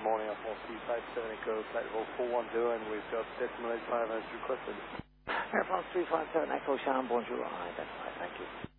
morning, Alpha 357 Echo, flight level 410, and we've got decimal 85 as requested. Air France 357 Echo, Shannon, bonjour, identified, thank you.